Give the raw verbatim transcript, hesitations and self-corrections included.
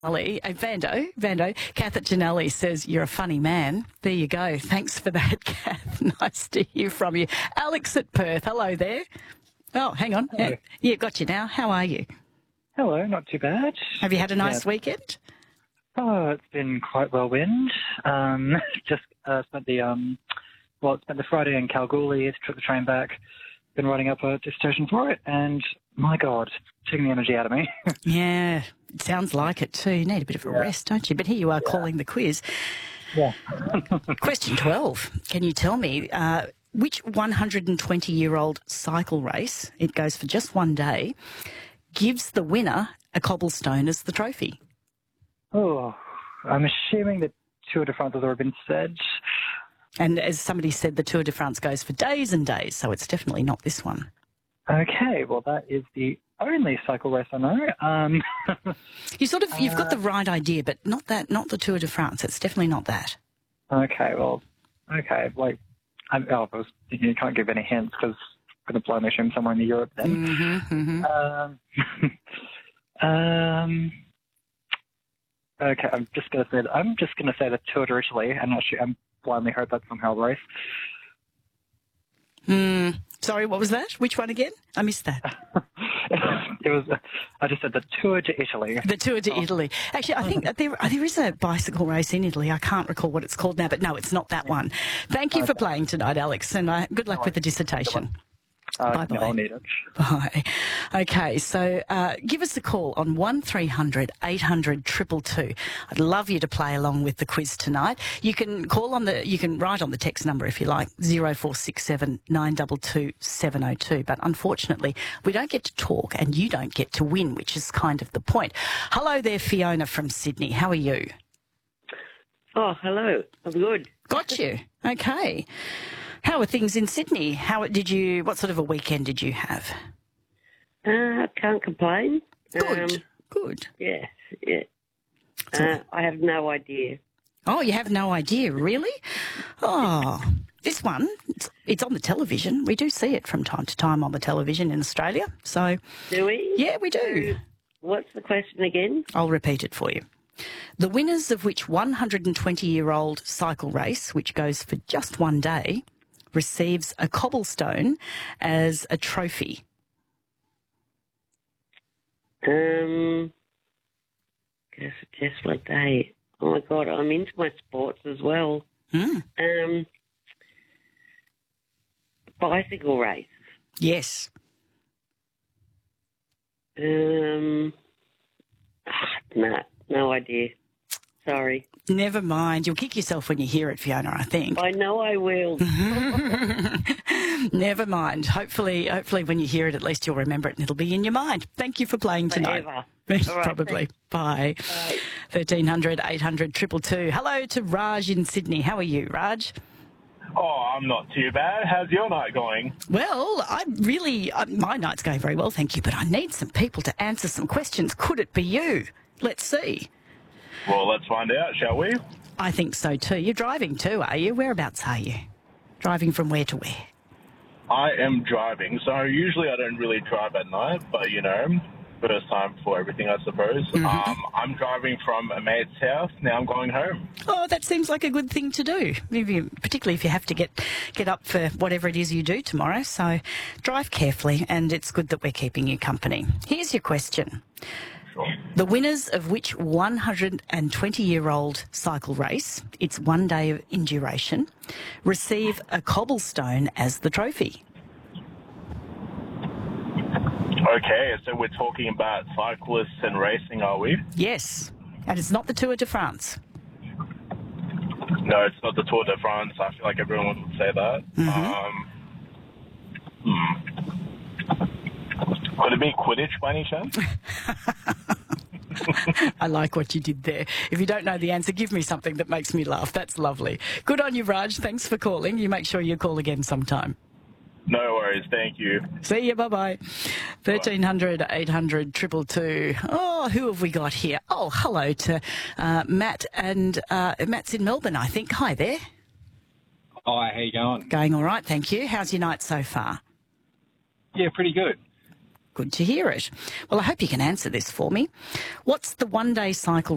Ali, uh, Vando, Vando, Kath at Janelli says, you're a funny man. There you go. Thanks for that, Kath. Nice to hear from you. Alex at Perth, hello there. Oh, hang on. Hello. Yeah, yeah, got you now. How are you? Hello, not too bad. Have you had a nice Yeah. weekend? Oh, it's been quite whirlwind. Um, just uh, spent the um, well, spent the Friday in Kalgoorlie. Took the train back. Been writing up a dissertation for it, and my God, taking the energy out of me. Yeah, it sounds like it too. You need a bit of a Yeah. rest, don't you? But here you are Yeah. calling the quiz. Yeah. Question twelve. Can you tell me uh, which one hundred twenty-year-old cycle race, it goes for just one day, gives the winner a cobblestone as the trophy? Oh, I'm assuming that Tour de France has already been said. And as somebody said, the Tour de France goes for days and days, so it's definitely not this one. Okay, well, that is the only cycle race I know. Um, You sort of, you've got the right idea, but not that, not the Tour de France. It's definitely not that. okay, well, okay, like, I'm, oh, I was, you can't give any hints because I'm going to blindly assume somewhere in Europe then. Mm-hmm, mm-hmm. Um, um, okay, I'm just going to say I'm just going to say the Tour de Italy. I'm not sure. I'm blindly hope that's somehow a race. Mm, sorry, what was that? Which one again? I missed that. It was. I just said the Tour de Italy. The Tour de Italy. Actually, I think that there there is a bicycle race in Italy. I can't recall what it's called now, but no, it's not that one. Thank you for playing tonight, Alex, and uh, good luck with the dissertation. Uh, Bye-bye. no, I'll need it. Bye. Okay, so uh, give us a call on one three hundred eight hundred two two two. I'd love you to play along with the quiz tonight. You can call on the, you can write on the text number if you like, zero four six seven nine two two seven zero two. But unfortunately, we don't get to talk and you don't get to win, which is kind of the point. Hello there, Fiona from Sydney. How are you? Oh, hello. I'm good. Got you. Okay. How are things in Sydney? How did you? What sort of a weekend did you have? Uh, can't complain. Good. Um, Good. yeah, yeah. Uh, I have no idea. Oh, you have no idea, really? Oh, this one, it's, it's on the television. We do see it from time to time on the television in Australia. So, Do we? yeah, we do. What's the question again? I'll repeat it for you. The winners of which one hundred twenty-year-old cycle race, which goes for just one day, receives a cobblestone as a trophy. Um, guess just one day. Oh my God, I'm into my sports as well. Mm. Um, bicycle race. Yes. Um, ah, no, no idea. Sorry. Never mind. You'll kick yourself when you hear it, Fiona, I think. I know I will. Never mind. Hopefully, hopefully when you hear it, at least you'll remember it and it'll be in your mind. Thank you for playing tonight. Forever. All right, Probably. Bye. Bye. thirteen hundred eight hundred two two two. Hello to Raj in Sydney. How are you, Raj? Oh, I'm not too bad. How's your night going? Well, I'm really, uh, my night's going very well, thank you, but I need some people to answer some questions. Could it be you? Let's see. Well, let's find out, shall we? I think so too. You're driving too, are you? Whereabouts are you? Driving from where to where? I am driving, so usually I don't really drive at night, but, you know, first time for everything, I suppose. Mm-hmm. Um, I'm driving from a mate's house. Now I'm going home. Oh, that seems like a good thing to do, maybe, particularly if you have to get, get up for whatever it is you do tomorrow. So drive carefully, and it's good that we're keeping you company. Here's your question. Sure. The winners of which one hundred twenty-year-old cycle race, it's one day in duration, receive a cobblestone as the trophy? Okay, so we're talking about cyclists and racing, are we? Yes, and it's not the Tour de France. No, it's not the Tour de France. I feel like everyone would say that. Mm-hmm. Um, hmm. Could it be Quidditch by any chance? I like what you did there. If you don't know the answer, give me something that makes me laugh. That's lovely. Good on you, Raj. Thanks for calling. You make sure you call again sometime. No worries, thank you. See you, bye-bye. thirteen hundred eight hundred two two two. Oh, who have we got here? Oh, hello to uh, Matt, and uh, Matt's in Melbourne, I think. Hi there. Hi, how you going? Going all right, thank you. How's your night so far? Yeah, pretty good. Good to hear it. Well, I hope you can answer this for me. What's the one-day cycle